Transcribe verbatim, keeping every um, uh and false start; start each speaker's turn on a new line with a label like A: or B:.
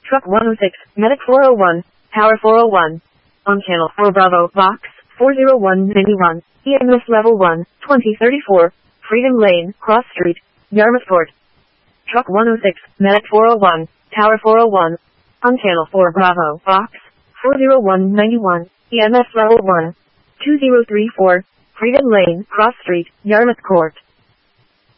A: Truck one oh six, Medic four oh one, Tower four oh one. On channel four Bravo, Box four oh one ninety-one, E M S Level one, twenty thirty-four, Freedom Lane, Cross Street, Yarmouth Court. Truck one oh six, Medic four oh one, Tower four oh one. On channel four Bravo, Box four oh one ninety-one, E M S Level one, two oh three four, Freedom Lane, Cross Street, Yarmouth Court.